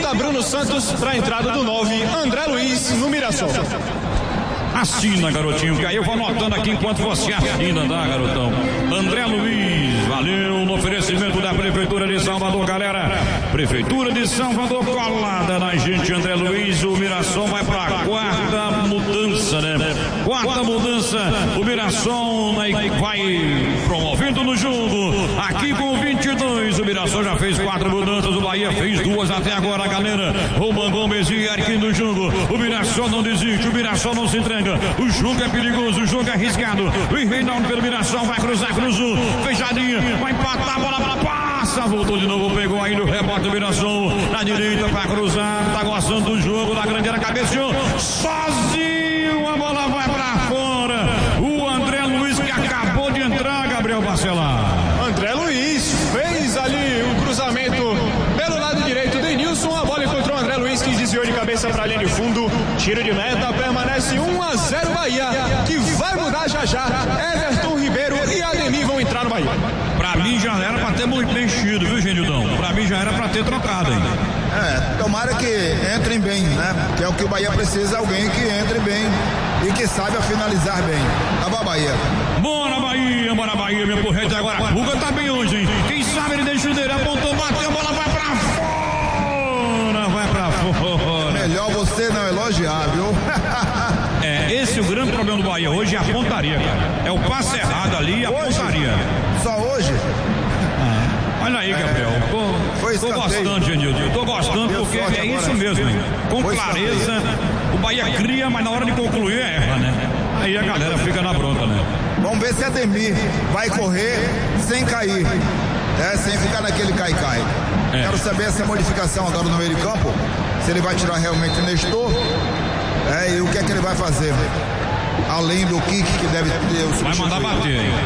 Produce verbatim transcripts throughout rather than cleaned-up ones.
Convida Bruno Santos para a entrada do nove, André Luiz, no Mirassol. Assina, garotinho, que aí eu vou anotando aqui enquanto você assina, tá, garotão? André Luiz, valeu, no oferecimento da Prefeitura de Salvador, galera. Prefeitura de Salvador colada na gente, André Luiz. O Mirassol vai pra quarta mudança, né? Quarta mudança, o Mirassol vai promovendo no jogo. Aqui com vinte e dois, o Mirassol já fez quatro mudanças, o Bahia fez duas até agora, galera. Roman Gomes e Eric no jogo. O Mirassol não desiste, o Mirassol não se entrega. O jogo é perigoso, o jogo é arriscado. Luiz Reinaldo pelo Mirassol vai cruzar, cruzou, fechadinha, vai empatar, a bola pra passa, voltou de novo, pegou ainda o rebote do Mirassol na direita pra cruzar, tá gostando do jogo, da grande área, cabeceou, sozinho, a bola vai pra fora. O André Luiz que acabou de entrar, Gabriel Bacelar. André Luiz fez ali o cruzamento pelo lado direito do Nilson, a bola encontrou o André Luiz que desviou de cabeça pra linha de fundo, tiro de meta, permanece um a zero Bahia, que vai mudar já já. Everton Ribeiro e Ademir vão entrar no Bahia. Pra mim já era pra ter muito mexido, viu, Genildão? Pra mim já era pra ter trocado ainda. É, tomara que entrem bem, né? Que é o que o Bahia precisa, alguém que entre bem e que saiba finalizar bem. Tá bom, Bahia. Bora, Bahia, bora, Bahia, meu porrete agora. O Hugo tá bem hoje, hein? Quem sabe ele deixa o dele, apontou, bateu, a bola vai pra fora, vai pra fora. Melhor você não elogiar, viu? É, esse é o grande problema do Bahia hoje, é a pontaria, cara. É o passe errado ali e a hoje? pontaria. Só hoje? É. Olha aí, Gabriel. Tô, tô gostando, Genildo. Tô gostando porque é isso mesmo, hein? Com clareza, o Bahia cria, mas na hora de concluir erra, né? Aí a galera fica na bronca, né? Vamos ver se Ademir vai correr sem cair, né? Sem ficar naquele cai-cai. É. Quero saber essa modificação agora no meio de campo, se ele vai tirar realmente o Nestor, é, e o que é que ele vai fazer, além do kick que deve ter o vai mandar bater aí.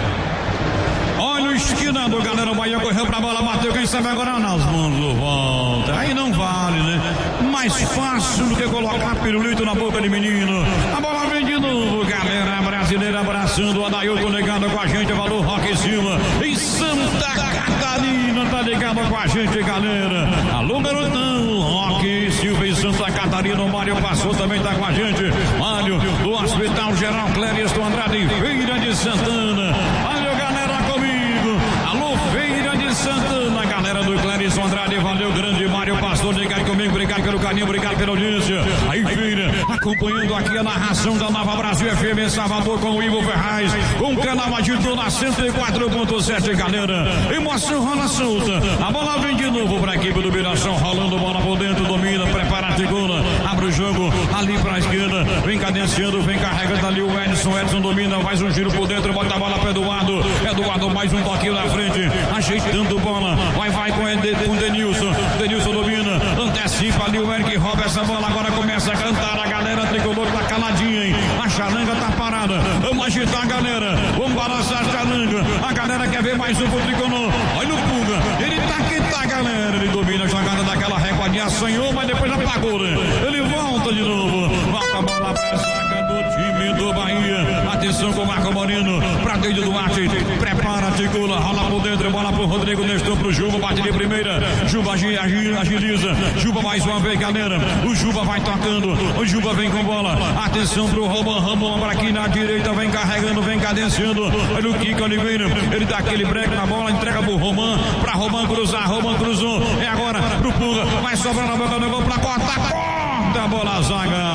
Olha o esquinado, galera, o Bahia correu pra bola, bateu, quem sabe agora nas mãos do volta. Aí não vale, né? Mais fácil do que colocar pirulito na boca de menino. A bola vem de novo, galera brasileira abraçando o Adailton ligado com a gente, valor Roque Silva em Santa Catarina, tá ligado com a gente, galera. Alô, garotão, Roque Silva em Santa Catarina, o Mário passou, também tá com a gente. Mário, do Hospital Geral Clériston Andrade, Feira de Santana. Valeu, galera, comigo. Alô, Feira de Santana, galera do Clériston Andrade, valeu, grande Mário Pastor, ligado comigo, obrigado pelo carinho, obrigado pela audiência. Aí, Feira, acompanhando aqui a narração da Nova Brasil F M em Salvador com o Ivo Ferraz, com o canal Agito na cento e quatro ponto sete, galera. Emoção rola solta, a bola vem de novo pra equipe do Mirassol, rolando bola por dentro, domina, prepara a segunda, abre o jogo ali pra esquerda, vem cadenciando, vem carregando ali o Edson, Edson domina, faz um giro por dentro, bota a bola pra Eduardo, Eduardo mais um toquinho na frente, ajeitando bola, vai, vai com o Denilson, Denilson domina, antecipa ali o Eric, rouba essa bola, agora começa a cantar, a galera tricolor tá caladinha, hein? A charanga tá parada, vamos agitar a galera, vamos balançar a charanga, a galera quer ver mais um pro tricolor, olha o Puga, ele tá que tá, galera, ele domina a jogada daquela recuadinha, assanhou, mas depois apagou, né? Ele volta de novo, volta a bola pra zaga do time do Bahia, atenção com o Marco Moreno, pra dentro do Duarte, prepara, articula, rola por dentro, bola pro Rodrigo Nestor pro Juba, bate de primeira, Juba agiliza, Juba mais uma vez, galera, o Juba vai tocando, o Juba vem com bola, atenção pro Roman, Roman pra aqui na direita, vem carregando, vem cadenciando, olha o Kiko Oliveira, ele dá aquele break na bola, entrega pro Roman, pra Roman cruzar, Roman cruzou, é agora pro Puga, vai sobrando a bola do gol pra corta, corta a bola a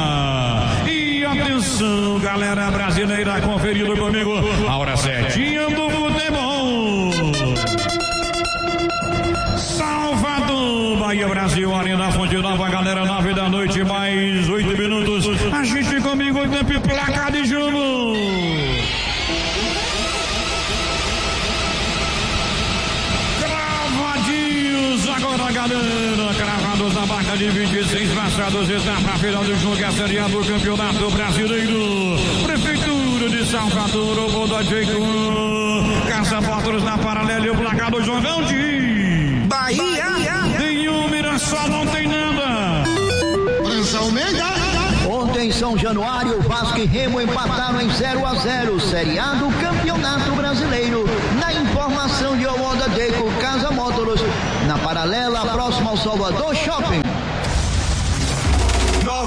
zaga, e atenção, galera brasileira, conferindo comigo, a hora certinha do futebol. Salvador, Bahia, Brasil, Arena Fonte Nova, galera, nove da noite, mais oito minutos. A gente comigo, o tempo e placa de jogo. Cravadinhos agora, galera, cravados na barca de vinte e seis passados, etapa final do jogo, a Série A do Campeonato Brasileiro. Prefeitura de Salvador, o gol da Jacob, Casa Portos na paralela e o placar do jogão de Bahia. Tem o Mirassol, não tem nada. França Almeida. Ontem em São Januário, Vasco e Remo empataram em zero a zero, Série A do Campeonato Brasileiro. Na informação de Omoda Deco, Casa Motors, na paralela próxima ao Salvador Shopping.